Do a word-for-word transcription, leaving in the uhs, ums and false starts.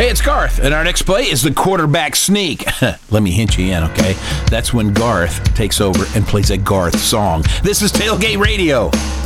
Hey, it's Garth, and our next play is the quarterback sneak. Let me hint you in, okay? That's when Garth takes over and plays a Garth song. This is Tailgate Radio.